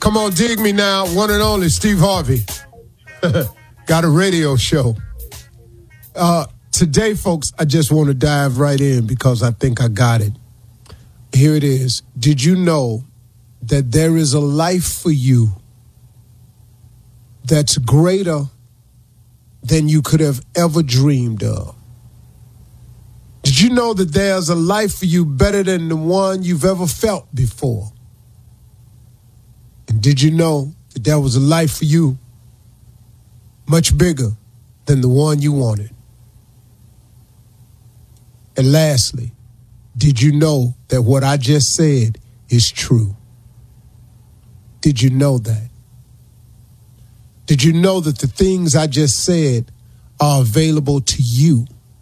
Come on, dig me now. One and only Steve Harvey. Got a radio show. Today, folks, I just want to dive right in because I think I got it. Here it is. Did you know that there is a life for you that's greater than you could have ever dreamed of? Did you know that there's a life for you better than the one you've ever felt before? And did you know that there was a life for you much bigger than the one you wanted? And lastly, did you know that what I just said is true? Did you know that? Did you know that the things I just said are available to you?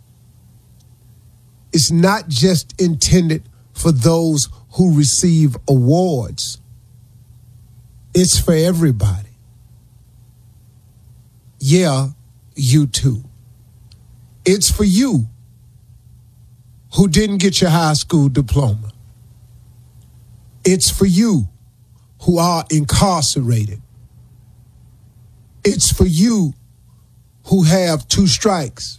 It's not just intended for those who receive awards. It's for everybody. Yeah, you too. It's for you who didn't get your high school diploma. It's for you who are incarcerated. It's for you who have 2 strikes.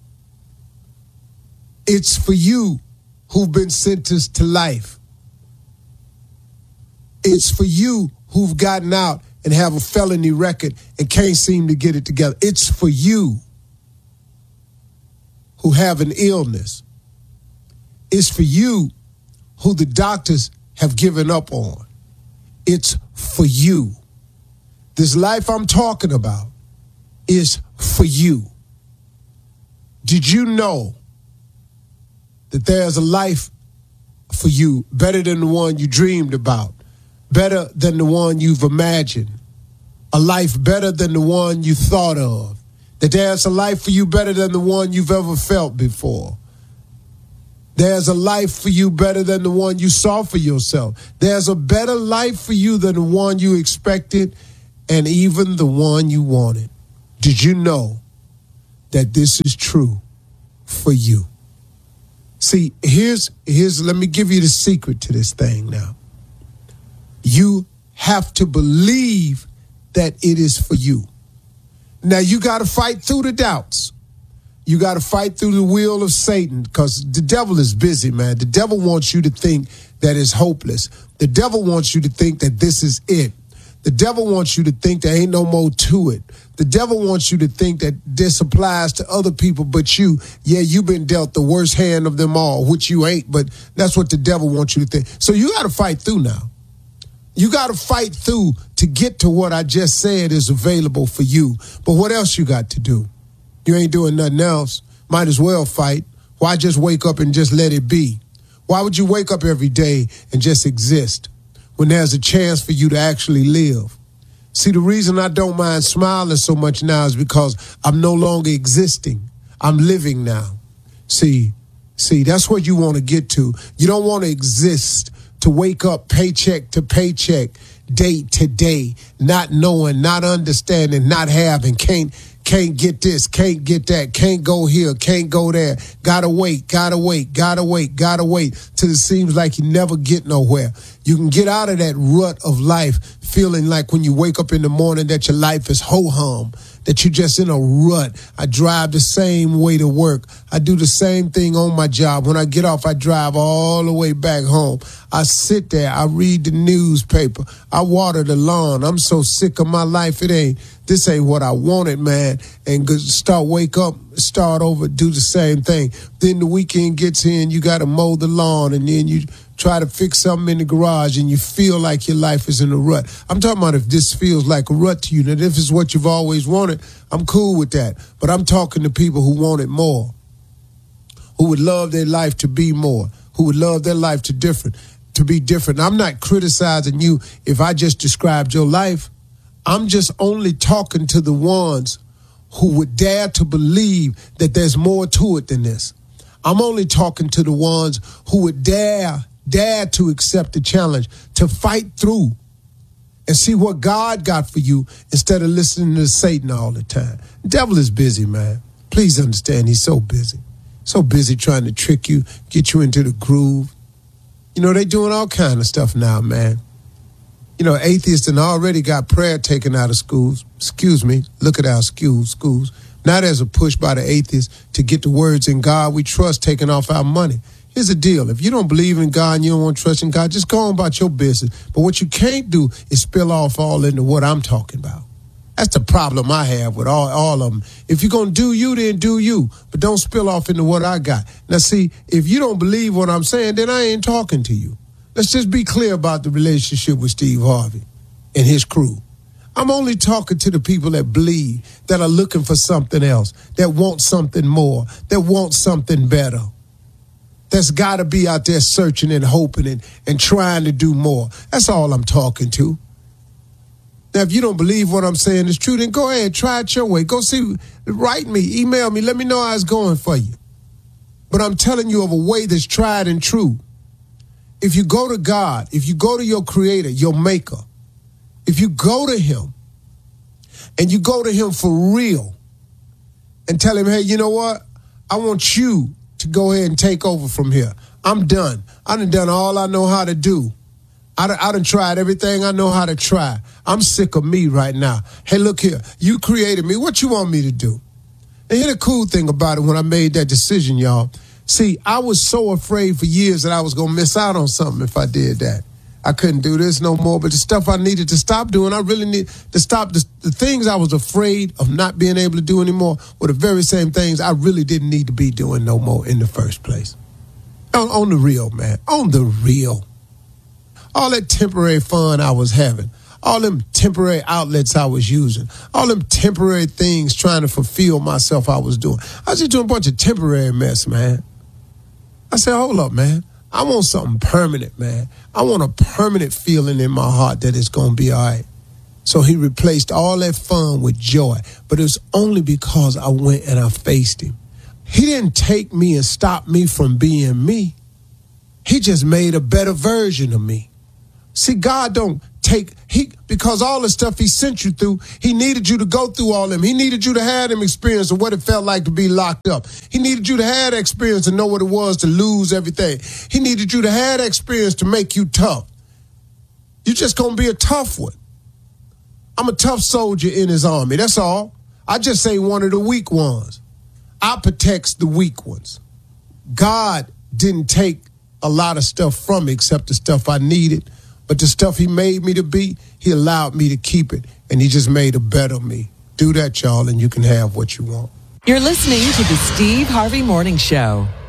It's for you who've been sentenced to life. It's for you who've gotten out and have a felony record and can't seem to get it together. It's for you who have an illness. It's for you who the doctors have given up on. It's for you. This life I'm talking about is for you. Did you know that there's a life for you better than the one you dreamed about, better than the one you've imagined, a life better than the one you thought of, that there's a life for you better than the one you've ever felt before? There's a life for you better than the one you saw for yourself. There's a better life for you than the one you expected and even the one you wanted. Did you know that this is true for you? See, here's let me give you the secret to this thing now. You have to believe that it is for you. Now, you got to fight through the doubts. You got to fight through the will of Satan because the devil is busy, man. The devil wants you to think that it's hopeless. The devil wants you to think that this is it. The devil wants you to think there ain't no more to it. The devil wants you to think that this applies to other people but you. Yeah, you've been dealt the worst hand of them all, which you ain't, but that's what the devil wants you to think. So you got to fight through now. You got to fight through to get to what I just said is available for you. But what else you got to do? You ain't doing nothing else. Might as well fight. Why just wake up and just let it be? Why would you wake up every day and just exist when there's a chance for you to actually live? See, the reason I don't mind smiling so much now is because I'm no longer existing. I'm living now. See, that's what you want to get to. You don't want to exist to wake up paycheck to paycheck, day to day, not knowing, not understanding, not having, can't get this, can't get that, can't go here, can't go there. Gotta wait till it seems like you never get nowhere. You can get out of that rut of life feeling like when you wake up in the morning that your life is ho-hum, that you're just in a rut. I drive the same way to work. I do the same thing on my job. When I get off, I drive all the way back home. I sit there. I read the newspaper. I water the lawn. I'm so sick of my life. This ain't what I wanted, man. And wake up, start over, do the same thing. Then the weekend gets here and you got to mow the lawn and then you try to fix something in the garage and you feel like your life is in a rut. I'm talking about if this feels like a rut to you, that if it's what you've always wanted, I'm cool with that. But I'm talking to people who want it more, who would love their life to be more, who would love their life to be different. I'm not criticizing you if I just described your life. I'm just only talking to the ones who would dare to believe that there's more to it than this. I'm only talking to the ones who would dare to accept the challenge, to fight through and see what God got for you instead of listening to Satan all the time. The devil is busy, man. Please understand, he's so busy. So busy trying to trick you, get you into the groove. You know, they doing all kind of stuff now, man. You know, atheists and already got prayer taken out of schools. Excuse me, look at our schools. Now there's a push by the atheists to get the words in God we trust taken off our money. Here's the deal. If you don't believe in God and you don't want to trust in God, just go on about your business. But what you can't do is spill off all into what I'm talking about. That's the problem I have with all of them. If you're going to do you, then do you. But don't spill off into what I got. Now, see, if you don't believe what I'm saying, then I ain't talking to you. Let's just be clear about the relationship with Steve Harvey and his crew. I'm only talking to the people that believe, that are looking for something else, that want something more, that want something better. That's got to be out there searching and hoping and trying to do more. That's all I'm talking to. Now, if you don't believe what I'm saying is true, then go ahead, try it your way. Go see, write me, email me, let me know how it's going for you. But I'm telling you of a way that's tried and true. If you go to God, if you go to your creator, your maker, if you go to him and you go to him for real and tell him, hey, you know what? I want you to go ahead and take over from here. I'm done. I done all I know how to do. I done tried everything I know how to try. I'm sick of me right now. Hey, look here. You created me. What you want me to do? And here's the cool thing about it when I made that decision, y'all. See, I was so afraid for years that I was going to miss out on something if I did that. I couldn't do this no more, but the stuff I needed to stop doing, I really need to stop. The things I was afraid of not being able to do anymore were the very same things I really didn't need to be doing no more in the first place. On the real, man. On the real. All that temporary fun I was having, all them temporary outlets I was using, all them temporary things trying to fulfill myself I was doing. I was just doing a bunch of temporary mess, man. I said, hold up, man. I want something permanent, man. I want a permanent feeling in my heart that it's going to be all right. So he replaced all that fun with joy. But it was only because I went and I faced him. He didn't take me and stop me from being me. He just made a better version of me. See, God don't because all the stuff he sent you through, he needed you to go through all them. He needed you to have them experience of what it felt like to be locked up. He needed you to have that experience to know what it was to lose everything. He needed you to have that experience to make you tough. You're just going to be a tough one. I'm a tough soldier in his army. That's all. I just ain't one of the weak ones. I protect the weak ones. God didn't take a lot of stuff from me except the stuff I needed. But the stuff he made me to be, he allowed me to keep it. And he just made a better me. Do that, y'all, and you can have what you want. You're listening to the Steve Harvey Morning Show.